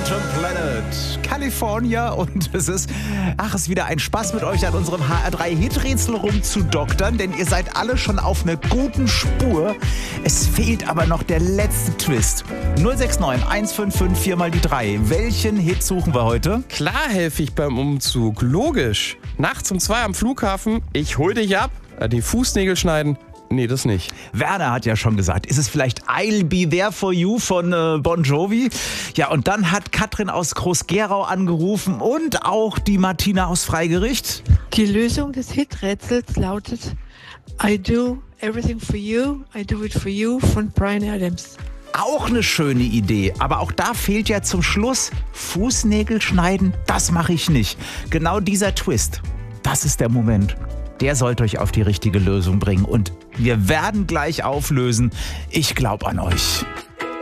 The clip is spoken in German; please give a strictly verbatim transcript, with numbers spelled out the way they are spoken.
Phantom Planet, California, und es ist, ach, es ist wieder ein Spaß mit euch an unserem H R drei Hiträtsel rumzudoktern, denn ihr seid alle schon auf einer guten Spur. Es fehlt aber noch der letzte Twist. null sechs neun eins fünf fünf vier mal die drei. Welchen Hit suchen wir heute? Klar helfe ich beim Umzug, logisch. Nachts um zwei am Flughafen, ich hol dich ab, die Fußnägel schneiden. Nee, das nicht. Werner hat ja schon gesagt, ist es vielleicht I'll Be There For You von äh, Bon Jovi? Ja, und dann hat Katrin aus Groß-Gerau angerufen und auch die Martina aus Freigericht. Die Lösung des Hiträtsels lautet I Do Everything For You, I Do It For You von Bryan Adams. Auch eine schöne Idee, aber auch da fehlt ja zum Schluss Fußnägel schneiden, das mache ich nicht. Genau dieser Twist, das ist der Moment. Der sollte euch auf die richtige Lösung bringen und wir werden gleich auflösen. Ich glaube an euch.